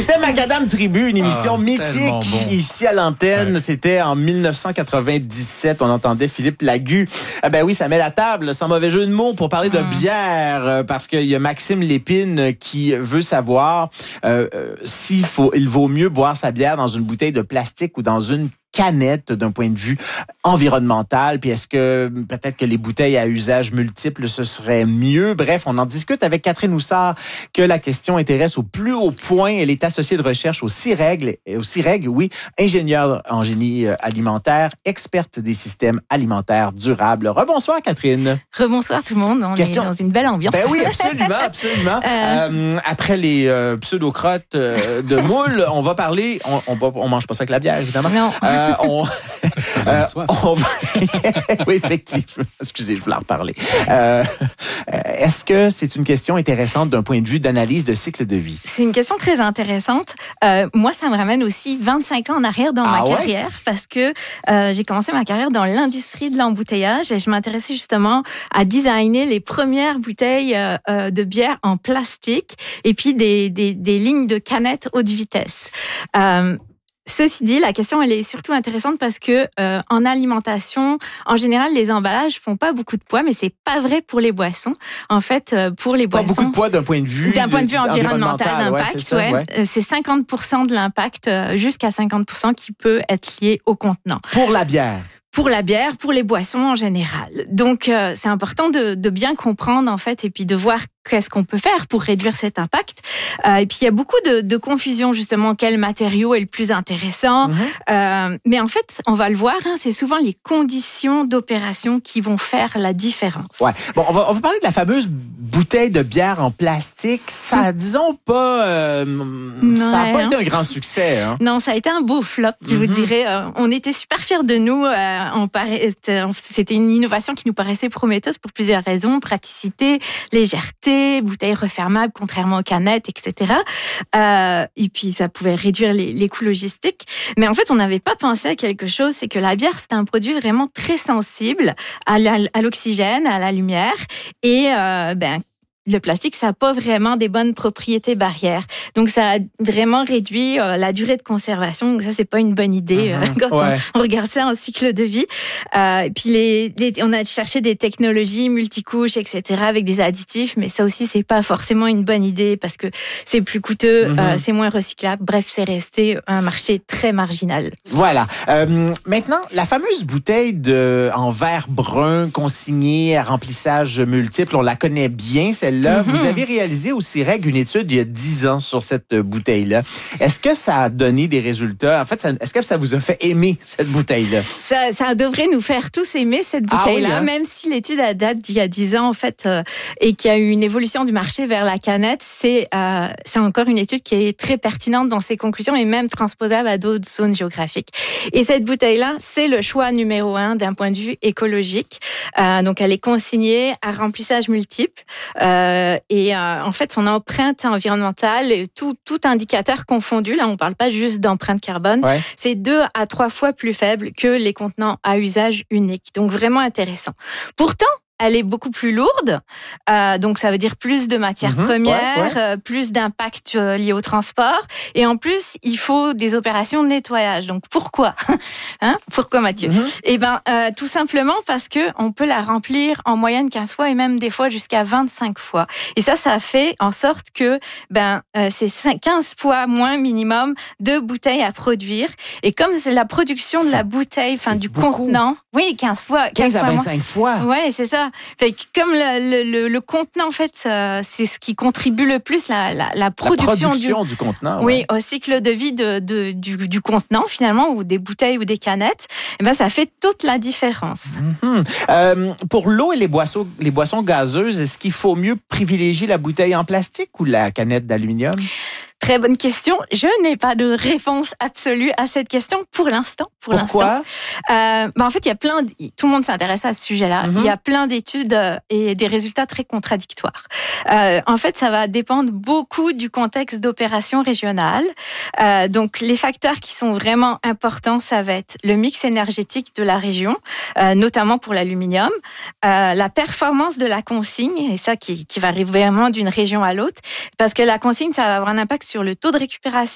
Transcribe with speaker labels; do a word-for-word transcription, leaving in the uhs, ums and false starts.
Speaker 1: C'était Macadam Tribu, une émission
Speaker 2: Ah,
Speaker 1: mythique
Speaker 2: bon.
Speaker 1: ici à l'antenne. Ouais. C'était en dix-neuf cent quatre-vingt-dix-sept. On entendait Philippe Lagu. Ah ben oui, ça met la table, sans mauvais jeu de mots, pour parler de bière, parce qu'il y a Maxime Lépine qui veut savoir euh, s'il faut, il vaut mieux boire sa bière dans une bouteille de plastique ou dans une canette d'un point de vue environnemental, puis est-ce que peut-être que les bouteilles à usage multiple, ce serait mieux? Bref, on en discute avec Catherine Houssard, que la question intéresse au plus haut point. Elle est associée de recherche au C I R E G, au C I R E G, oui, ingénieure en génie alimentaire, experte des systèmes alimentaires durables. Rebonsoir, Catherine.
Speaker 3: Rebonsoir tout le monde, on question... est dans une belle ambiance.
Speaker 1: Ben oui, absolument, absolument. euh... Euh, après les euh, pseudo-crottes euh, de moule, on va parler, on, on, on mange pas ça avec la bière, évidemment.
Speaker 3: Non.
Speaker 1: Euh, Euh, on, euh, on va... oui, effectivement. Excusez, je voulais en reparler. Euh, est-ce que c'est une question intéressante d'un point de vue d'analyse de cycle de vie?
Speaker 3: C'est une question très intéressante. Euh, moi, ça me ramène aussi vingt-cinq ans en arrière dans ah ma ouais? carrière parce que euh, j'ai commencé ma carrière dans l'industrie de l'embouteillage et je m'intéressais justement à designer les premières bouteilles euh, de bière en plastique et puis des, des, des lignes de canettes haute vitesse. Euh, Ceci dit, la question, elle est surtout intéressante parce que euh, en alimentation, en général, les emballages font pas beaucoup de poids, mais c'est pas vrai pour les boissons. En fait, euh, pour les
Speaker 1: pas
Speaker 3: boissons...
Speaker 1: Pas beaucoup de poids d'un point de vue...
Speaker 3: D'un point de vue environnemental,
Speaker 1: environnemental
Speaker 3: d'impact,
Speaker 1: ouais, c'est, ça,
Speaker 3: ouais.
Speaker 1: ouais.
Speaker 3: c'est cinquante pour cent de l'impact, euh, jusqu'à cinquante pour cent qui peut être lié au contenant.
Speaker 1: Pour la bière.
Speaker 3: Pour la bière, pour les boissons en général. Donc, euh, c'est important de, de bien comprendre, en fait, et puis de voir qu'est-ce qu'on peut faire pour réduire cet impact. Euh, et puis, il y a beaucoup de, de confusion, justement, quel matériau est le plus intéressant. Mm-hmm. Euh, mais en fait, on va le voir, hein, c'est souvent les conditions d'opération qui vont faire la différence.
Speaker 1: Ouais. Bon, on va, on va parler de la fameuse bouteille de bière en plastique. Ça, mm. disons pas... Euh, ça n'a pas hein. été un grand succès. Hein.
Speaker 3: Non, ça a été un beau flop, je mm-hmm. vous dirais. Euh, on était super fiers de nous. Euh, on paraît, c'était une innovation qui nous paraissait prometteuse pour plusieurs raisons. Praticité, légèreté, bouteilles refermables, contrairement aux canettes, et cetera. Euh, et puis, ça pouvait réduire les, les coûts logistiques. Mais en fait, on n'avait pas pensé à quelque chose, c'est que la bière, c'est un produit vraiment très sensible à, la, à l'oxygène, à la lumière. Et euh, ben, le plastique, ça n'a pas vraiment des bonnes propriétés barrières. Donc, ça a vraiment réduit euh, la durée de conservation. Donc, ça, c'est pas une bonne idée euh, quand ouais. on, on regarde ça en cycle de vie. Euh, et puis, les, les, on a cherché des technologies multicouches, et cetera, avec des additifs, mais ça aussi, c'est pas forcément une bonne idée parce que c'est plus coûteux, mm-hmm. euh, c'est moins recyclable. Bref, c'est resté un marché très marginal.
Speaker 1: Voilà. Euh, maintenant, la fameuse bouteille de, en verre brun consignée à remplissage multiple, on la connaît bien, celle Là, mm-hmm. Vous avez réalisé au C I R E G une étude il y a dix ans sur cette bouteille-là. Est-ce que ça a donné des résultats? En fait, ça, est-ce que ça vous a fait aimer cette bouteille-là?
Speaker 3: Ça, ça devrait nous faire tous aimer cette bouteille-là, ah oui, hein? Même si l'étude a date d'il y a dix ans, en fait, euh, et qu'il y a eu une évolution du marché vers la canette, c'est, euh, c'est encore une étude qui est très pertinente dans ses conclusions et même transposable à d'autres zones géographiques. Et cette bouteille-là, c'est le choix numéro un d'un point de vue écologique. Euh, donc, elle est consignée à remplissage multiple. Euh, et euh, en fait, son empreinte environnementale, tout, tout indicateur confondu, là, on ne parle pas juste d'empreinte carbone, ouais. c'est deux à trois fois plus faible que les contenants à usage unique. Donc, vraiment intéressant. Pourtant, elle est beaucoup plus lourde, euh, donc ça veut dire plus de matières mmh, premières, ouais, ouais. Euh, plus d'impact euh, lié au transport, et en plus il faut des opérations de nettoyage. Donc pourquoi, hein Pourquoi Mathieu mmh. Eh ben euh, tout simplement parce que on peut la remplir en moyenne quinze fois et même des fois jusqu'à vingt-cinq fois. Et ça, ça fait en sorte que ben euh, c'est quinze fois moins minimum de bouteilles à produire. Et comme c'est la production de la bouteille, enfin du beaucoup. contenant, oui, quinze fois,
Speaker 1: quinze à vingt-cinq fois.
Speaker 3: Ouais, c'est ça. Fait que comme le, le, le contenant, en fait, c'est ce qui contribue le plus, la, la, la production,
Speaker 1: la production du,
Speaker 3: du
Speaker 1: contenant.
Speaker 3: Oui, ouais. Au cycle de vie de, de, du, du contenant, finalement, ou des bouteilles ou des canettes, et ben, ça fait toute la différence.
Speaker 1: Mm-hmm. Euh, pour l'eau et les boissons, les boissons gazeuses, est-ce qu'il faut mieux privilégier la bouteille en plastique ou la canette d'aluminium?
Speaker 3: Très bonne question. Je n'ai pas de réponse absolue à cette question pour l'instant. Pour
Speaker 1: Pourquoi?
Speaker 3: l'instant. Euh, ben en fait, il y a plein. De, tout le monde s'intéresse à ce sujet-là. Mm-hmm. Il y a plein d'études et des résultats très contradictoires. Euh, en fait, ça va dépendre beaucoup du contexte d'opération régionale. Euh, donc, les facteurs qui sont vraiment importants, ça va être le mix énergétique de la région, euh, notamment pour l'aluminium, euh, la performance de la consigne, et ça qui, qui varie vraiment d'une région à l'autre, parce que la consigne, ça va avoir un impact sur le taux de récupération